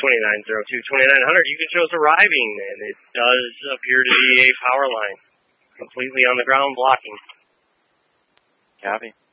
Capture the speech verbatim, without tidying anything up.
twenty-nine oh two, twenty-nine hundred, you can show us arriving, and it does appear to be a power line, completely on the ground blocking. Copy.